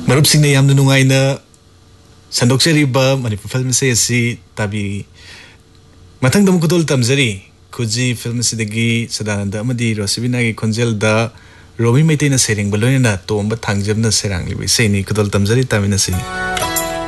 ꯃꯔꯨꯞꯁꯤꯡꯅ ꯌꯥꯝꯅ ꯅꯨꯡꯉꯥꯏꯅ ꯁꯟꯗꯣꯛꯆꯔꯤꯕ ꯃꯅꯤꯄꯨꯔ ꯐꯤल्ꯝ ꯑꯁꯤ ꯇꯥꯕꯤ ꯃꯊꯪꯗ ꯑꯃꯨꯛ ꯈꯨꯗꯣꯜ ꯇꯝꯖꯔꯤ ꯈꯨꯖꯤ ꯐꯤल्म ꯑꯁꯤꯗꯒꯤ ꯁꯗꯥꯅꯟꯗ ꯑꯃꯗꯤ ꯔꯣꯁꯤꯕꯤꯅꯥꯒꯤ ꯈꯣꯟꯖꯦꯜꯗ ꯔꯣꯃꯤ ꯃꯩꯇꯩꯅ ꯁꯩꯔꯦꯡꯕ ꯂꯣꯏꯅꯅ ꯇꯣꯝꯕ ꯊꯥꯡꯖꯝꯅ ꯁꯩꯔꯥꯡꯂꯤꯕ ꯏꯁꯩꯅꯤ ꯈꯨꯗꯣꯜ ꯇꯝꯖꯔꯤ ꯇꯥꯃꯤꯟꯅꯁꯤ